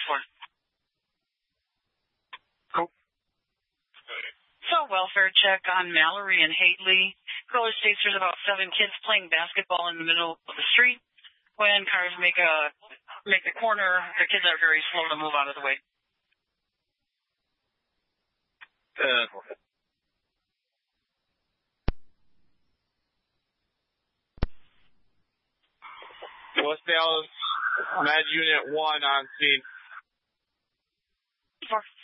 for. Cool. So, welfare check on Mallory and Hately. Caller states there's about 7 kids playing basketball in the middle of the street. When cars make the corner, the kids are very slow to move out of the way. West Dallas Med Unit 1 on scene. 4.